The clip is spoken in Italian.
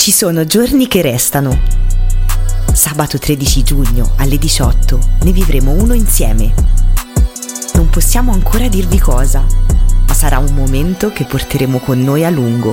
Ci sono giorni che restano. Sabato 13 giugno alle 18 ne vivremo uno insieme. Non possiamo ancora dirvi cosa, ma sarà un momento che porteremo con noi a lungo.